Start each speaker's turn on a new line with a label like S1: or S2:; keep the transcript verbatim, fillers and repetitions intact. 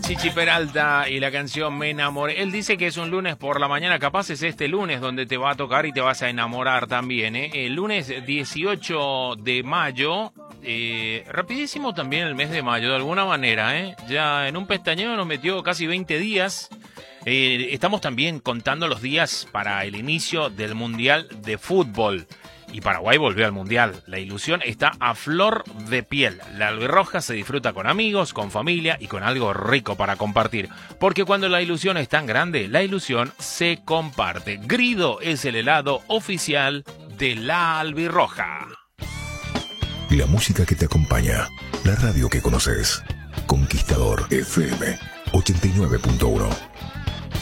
S1: Chichi Peralta y la canción Me Enamoré. Él dice que es un lunes por la mañana, capaz es este lunes donde te va a tocar y te vas a enamorar también, ¿eh? El lunes dieciocho de mayo, eh, rapidísimo también el mes de mayo de alguna manera, ¿eh? Ya en un pestañeo nos metió casi veinte días. Eh, estamos también contando los días para el inicio del Mundial de Fútbol. Y Paraguay volvió al Mundial. La ilusión está a flor de piel. La albirroja se disfruta con amigos, con familia y con algo rico para compartir. Porque cuando la ilusión es tan grande, la ilusión se comparte. Grido es el helado oficial de la albirroja.
S2: La música que te acompaña. La radio que conoces. Conquistador F M ochenta y nueve punto uno.